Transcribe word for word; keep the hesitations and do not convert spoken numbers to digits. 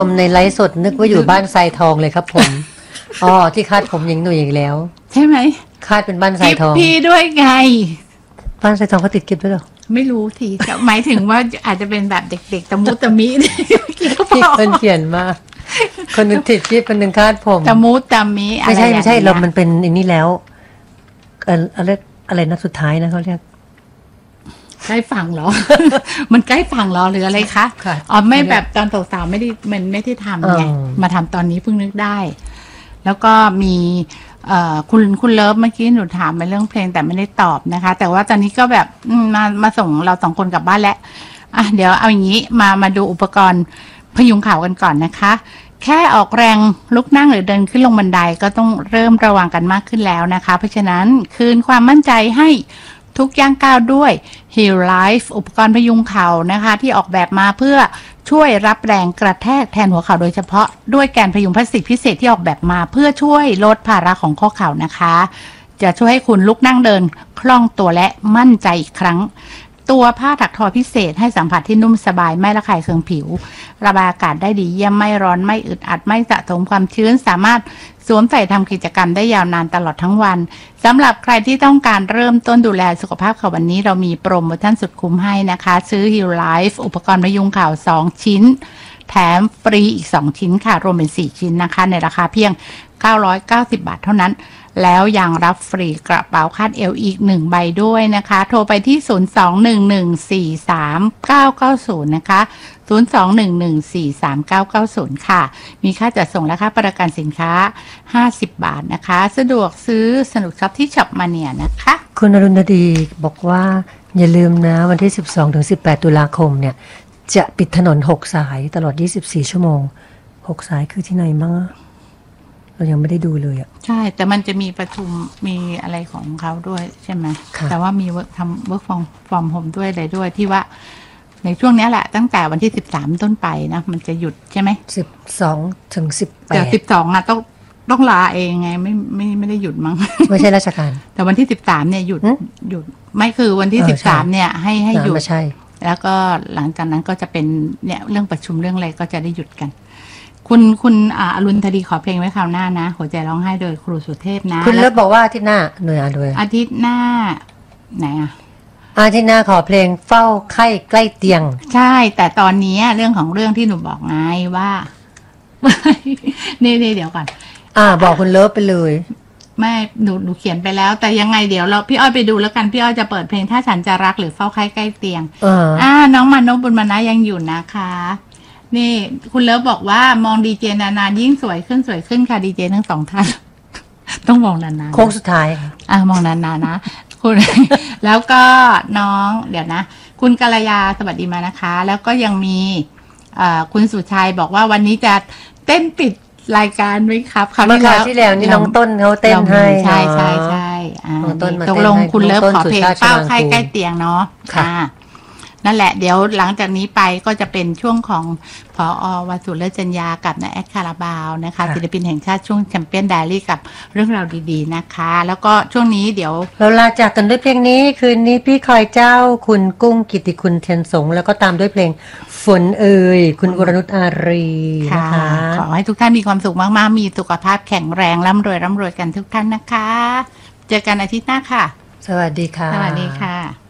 ผมในไลฟ์สดนึกว่าอยู่บ้านทรายทองเลยครับผมอ๋อที่คาดผมยิงหนุ่ยอีกแล้วใช่ไหมคาดเป็นบ้านทรายทองพี่ด้วยไงบ้านทรายทองเขาติดกิฟต์ด้วยหรอไม่รู้ทีหมายถึงว่าอาจจะเป็นแบบเด็กๆตะมุตะมิที่คนเขียนมาคนนึงติดกิฟต์คนนึงคาดผมตะมุตะมิไม่ใช่ไม่ใช่เรามันเป็นอันนี้แล้วเอออะไรอะไรนัดสุดท้ายนะเขาเรียกใกล้ฝั่งเหรอ มันใกล้ฝั่งเหรอหรืออะไรคะอ๋อไม่แบบตอนสาวๆไม่ได้มันไม่ได้ทำไงมาทำตอนนี้เพิ่งนึกได้แล้วก็มีคุณคุณเลิฟเมื่อกี้หนูถามมาเรื่องเพลงแต่ไม่ได้ตอบนะคะแต่ว่าตอนนี้ก็แบบมามาส่งเราสองคนกลับบ้านแล้วอ่ะเดี๋ยวเอาอย่างนี้มามาดูอุปกรณ์พยุงเข่ากันก่อนนะคะแค่ออกแรงลุกนั่งหรือเดินขึ้นลงบันไดก็ต้องเริ่มระวังกันมากขึ้นแล้วนะคะเพราะฉะนั้นคืนความมั่นใจให้ทุกย่างก้าวด้วย Heal Life อุปกรณ์พยุงเข่านะคะที่ออกแบบมาเพื่อช่วยรับแรงกระแทกแทนหัวเข่าโดยเฉพาะด้วยแกนพยุงพลาสติกพิเศษที่ออกแบบมาเพื่อช่วยลดภาระของข้อเข่านะคะจะช่วยให้คุณลุกนั่งเดินคล่องตัวและมั่นใจอีกครั้งตัวผ้าถักทอพิเศษให้สัมผัสที่นุ่มสบายไม่ระคายเคืองผิวระบายอากาศได้ดีเยี่ยมไม่ร้อนไม่อึดอัดไม่สะสมความชื้นสามารถสวมใส่ทำกิจกรรมได้ยาวนานตลอดทั้งวันสำหรับใครที่ต้องการเริ่มต้นดูแลสุขภาพเข่าวันนี้เรามีโปรโมชั่นสุดคุ้มให้นะคะซื้อ Heal Life อุปกรณ์พยุงเข่าสองชิ้นแถมฟรีอีกสองชิ้นค่ะรวมเป็นสี่ชิ้นนะคะในราคาเพียงเก้าร้อยเก้าสิบบาทเท่านั้นแล้วยังรับฟรีกระเป๋าคาดเอวอีกหนึ่งใบด้วยนะคะโทรไปที่ศูนย์ สอง หนึ่ง หนึ่ง สี่ สาม เก้า เก้า ศูนย์นะคะศูนย์ สอง หนึ่ง หนึ่ง สี่ สาม เก้า เก้า ศูนย์ค่ะมีค่าจัดส่งและค่าประกันสินค้าห้าสิบบาทนะคะสะดวกซื้อสนุกช็อปที่ช็อปมาเนียนะคะคุณอรุณดีบอกว่าอย่าลืมนะวันที่ สิบสองถึงสิบแปด ตุลาคมเนี่ยจะปิดถนนหกสายตลอดยี่สิบสี่ชั่วโมงหกสายคือที่ไหนมั่งเรายังไม่ได้ดูเลยอ่ะใช่แต่มันจะมีประชุมมีอะไรของเขาด้วยใช่ไหมแต่ว่ามีทำ work from from home ด้วยอะไรด้วยที่ว่าในช่วงนี้แหละตั้งแต่วันที่สิบสามต้นไปนะมันจะหยุดใช่ไหมสิบสองถึงสิบแปดแต่สิบสองอ่ะต้องต้องลาเองไงไม่ไม่ไม่ได้หยุดมั้งไม่ใช่ราชการแต่วันที่สิบสามเนี่ยหยุดหยุดไม่คือวันที่สิบสามเนี่ยให้ให้หยุดใช่แล้วก็หลังจากนั้นก็จะเป็นเนี่ยเรื่องประชุมเรื่องอะไรก็จะได้หยุดกันคุณคุณอรุณธดีขอเพลงไว้คราวหน้านะหัวใจร้องไห้โดยครูสุเทพนะคุณเลิฟบอกว่าอาทิตย์หน้าหน่วยอ่านด้วยอาทิตย์หน้าไหนอ่ะอาทิตย์หน้าขอเพลงเฝ้าไข้ใกล้เตียงใช่แต่ตอนนี้เรื่องของเรื่องที่หนูบอกไงว่านี่นี่เดี๋ยวก่อนอ่าบอกคุณเลิฟไปเลยไม่หนูหนูเขียนไปแล้วแต่ยังไงเดี๋ยวเราพี่อ้อยไปดูแล้วกันพี่อ้อยจะเปิดเพลงถ้าฉันจะรักหรือเฝ้าไข้ใกล้เตียงอ่าน้องมานพบุญมานะยังอยู่นะคะนี่คุณเลิฟบอกว่ามองดีเจนานๆยิ่งสวยขึ้นสวยขึ้นค่ะดีเจทั้งสองท่านต้องมองนานๆโค้งสุดท้ายอ่ะมองนานๆนะคุณแล้วก็น้องเดี๋ยวนะคุณกัลยาสวัสดีมานะคะแล้วก็ยังมีคุณสุชัยบอกว่าวันนี้จะเต้นปิดรายการไหมครับคราวที่แล้วที่แล้วนี่น้องต้นเขาเต้นให้ใช่ใช่ใช่ตกลงคุณเลิฟขอเพลงเป้าไข้ใกล้เตียงเนาะค่ะนั่นแหละเดี๋ยวหลังจากนี้ไปก็จะเป็นช่วงของผอ.วสุรจัญญากับนายแอดคาราบาวนะคะศิลปินแห่งชาติช่วงแชมเปี้ยนไดอารี่กับเรื่องราวดีๆนะคะแล้วก็ช่วงนี้เดี๋ยวเราลาจากกันด้วยเพลงนี้คืนนี้พี่คอยเจ้าคุณกุ้งกิติคุณเทียนสงแล้วก็ตามด้วยเพลงฝนเอ่ยคุณวรนุชอารีนะคะขอให้ทุกท่านมีความสุขมากๆมีสุขภาพแข็งแรงร่ำรวยร่ำรวยกันทุกท่านนะคะเจอกันอาทิตย์หน้าค่ะสวัสดีค่ะสวัสดีค่ะ